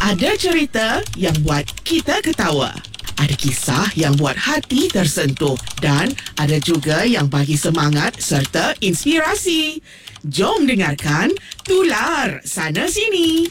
Ada cerita yang buat kita ketawa. Ada kisah yang buat hati tersentuh. Dan ada juga yang bagi semangat serta inspirasi. Jom dengarkan Tular Sana Sini.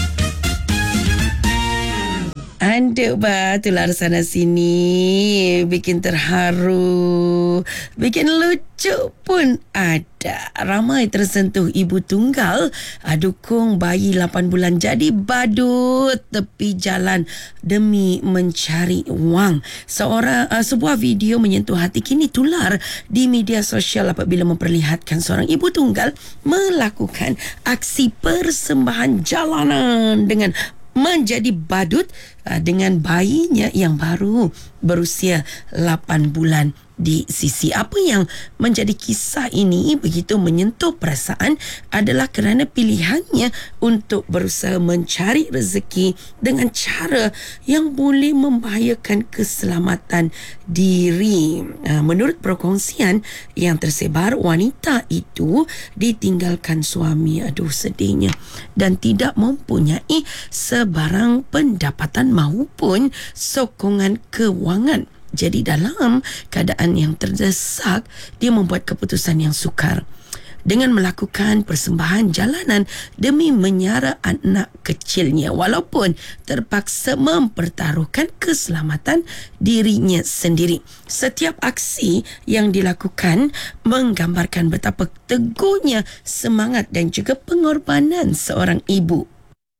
Anda tular sana sini, bikin terharu, bikin lucu pun ada. Ramai tersentuh ibu tunggal dukung bayi 8 bulan jadi badut tepi jalan demi mencari wang. Sebuah video menyentuh hati kini tular di media sosial apabila memperlihatkan seorang ibu tunggal melakukan aksi persembahan jalanan dengan menjadi badut dengan bayinya yang baru berusia 8 bulan di sisi. Apa yang menjadi kisah ini begitu menyentuh perasaan adalah kerana pilihannya untuk berusaha mencari rezeki dengan cara yang boleh membahayakan keselamatan diri. Menurut perkongsian yang tersebar, wanita itu ditinggalkan suami, sedihnya, dan tidak mempunyai sebarang pendapatan maupun sokongan kewangan. Jadi dalam keadaan yang terdesak, dia membuat keputusan yang sukar dengan melakukan persembahan jalanan demi menyara anak kecilnya walaupun terpaksa mempertaruhkan keselamatan dirinya sendiri. Setiap aksi yang dilakukan menggambarkan betapa teguhnya semangat dan juga pengorbanan seorang ibu.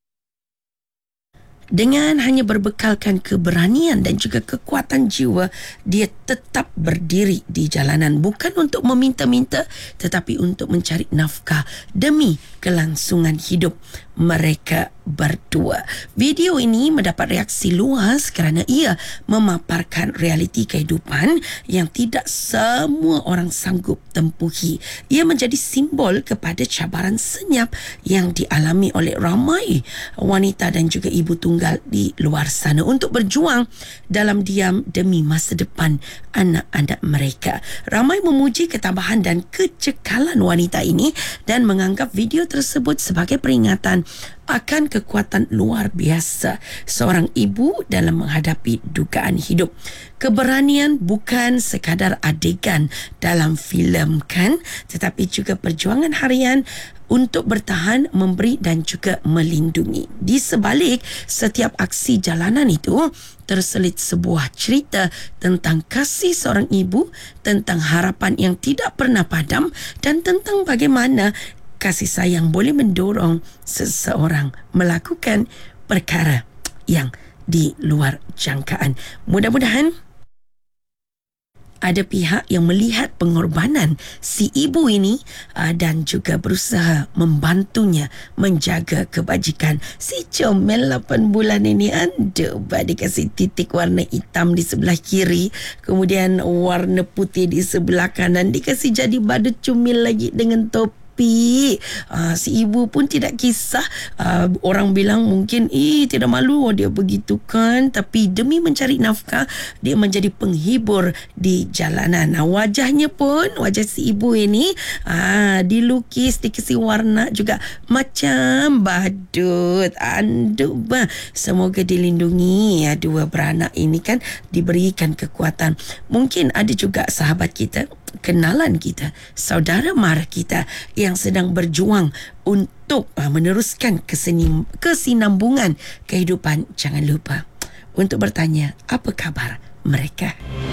Dengan hanya berbekalkan keberanian dan juga kekuatan jiwa, dia tetap berdiri di jalanan bukan untuk meminta-minta tetapi untuk mencari nafkah demi kelangsungan hidup mereka berdua. Video ini mendapat reaksi luas kerana ia memaparkan realiti kehidupan yang tidak semua orang sanggup tempuhi. Ia menjadi simbol kepada cabaran senyap yang dialami oleh ramai wanita dan juga ibu tunggal di luar sana untuk berjuang dalam diam demi masa depan anak-anak mereka. Ramai memuji ketabahan dan kecekalan wanita ini dan menganggap video tersebut sebagai peringatan akan kekuatan luar biasa seorang ibu dalam menghadapi dugaan hidup. Keberanian bukan sekadar adegan dalam filem kan, tetapi juga perjuangan harian untuk bertahan, memberi dan juga melindungi. Di sebalik setiap aksi jalanan itu terselit sebuah cerita tentang kasih seorang ibu, tentang harapan yang tidak pernah padam dan tentang bagaimana kasih sayang boleh mendorong seseorang melakukan perkara yang di luar jangkaan. Mudah-mudahan ada pihak yang melihat pengorbanan si ibu ini dan juga berusaha membantunya menjaga kebajikan si comel 8 bulan ini. Dikasih titik warna hitam di sebelah kiri, kemudian warna putih di sebelah kanan, dikasih jadi badut comel lagi dengan topi. Si ibu pun tidak kisah. Orang bilang mungkin tidak malu dia begitu kan, tapi demi mencari nafkah dia menjadi penghibur di jalanan. Wajahnya pun, wajah si ibu ini dilukis, dikasih warna juga macam badut. Semoga dilindungi dua beranak ini kan, diberikan kekuatan. Mungkin ada juga sahabat kita, kenalan kita, saudara mara kita yang sedang berjuang untuk meneruskan kesinambungan kehidupan. Jangan lupa untuk bertanya apa khabar mereka.